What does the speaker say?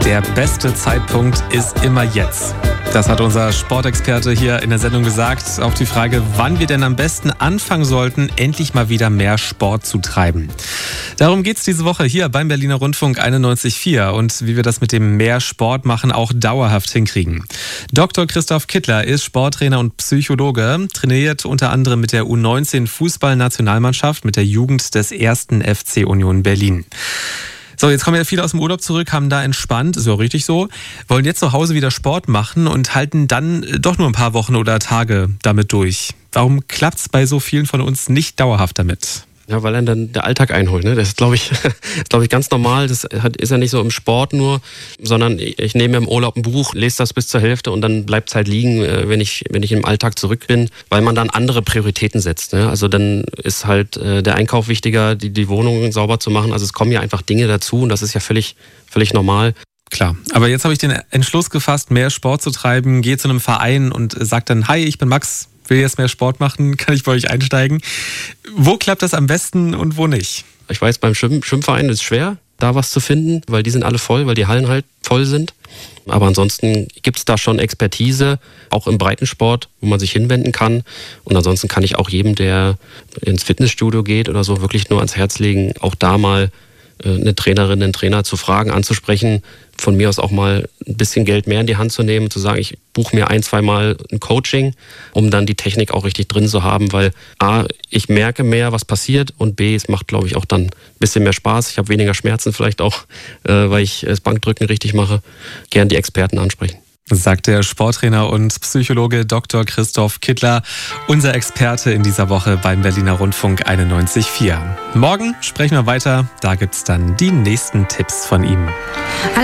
Der beste Zeitpunkt ist immer jetzt. Das hat unser Sportexperte hier in der Sendung gesagt, auf die Frage, wann wir denn am besten anfangen sollten, endlich mal wieder mehr Sport zu treiben. Darum geht es diese Woche hier beim Berliner Rundfunk 91.4 und wie wir das mit dem mehr Sport machen auch dauerhaft hinkriegen. Dr. Christoph Kittler ist Sporttrainer und Psychologe, trainiert unter anderem mit der U19 Fußballnationalmannschaft, mit der Jugend des 1. FC Union Berlin. So, jetzt kommen ja viele aus dem Urlaub zurück, haben da entspannt, ist ja auch richtig so, wollen jetzt zu Hause wieder Sport machen und halten dann doch nur ein paar Wochen oder Tage damit durch. Warum klappt's bei so vielen von uns nicht dauerhaft damit? Ja, weil dann der Alltag einholt. Ne? Das ist, glaube ich, ganz normal. Das ist ja nicht so im Sport nur, sondern ich nehme im Urlaub ein Buch, lese das bis zur Hälfte und dann bleibt es halt liegen, wenn ich im Alltag zurück bin, weil man dann andere Prioritäten setzt. Ne? Also dann ist halt der Einkauf wichtiger, die Wohnung sauber zu machen. Also es kommen ja einfach Dinge dazu und das ist ja völlig normal. Klar, aber jetzt habe ich den Entschluss gefasst, mehr Sport zu treiben, gehe zu einem Verein und sage dann, hi, ich bin Max, will jetzt mehr Sport machen, kann ich bei euch einsteigen. Wo klappt das am besten und wo nicht? Ich weiß, beim Schwimmverein ist es schwer, da was zu finden, weil die sind alle voll, weil die Hallen halt voll sind. Aber ansonsten gibt es da schon Expertise, auch im Breitensport, wo man sich hinwenden kann. Und ansonsten kann ich auch jedem, der ins Fitnessstudio geht oder so, wirklich nur ans Herz legen, auch da mal eine Trainerin, einen Trainer zu fragen, anzusprechen, von mir aus auch mal ein bisschen Geld mehr in die Hand zu nehmen, zu sagen, ich buche mir 1-2 Mal ein Coaching, um dann die Technik auch richtig drin zu haben, weil A, ich merke mehr, was passiert und B, es macht, glaube ich, auch dann ein bisschen mehr Spaß. Ich habe weniger Schmerzen vielleicht auch, weil ich das Bankdrücken richtig mache. Gern die Experten ansprechen. Sagt der Sporttrainer und Psychologe Dr. Christoph Kittler, unser Experte in dieser Woche beim Berliner Rundfunk 91.4. Morgen sprechen wir weiter, da gibt's dann die nächsten Tipps von ihm.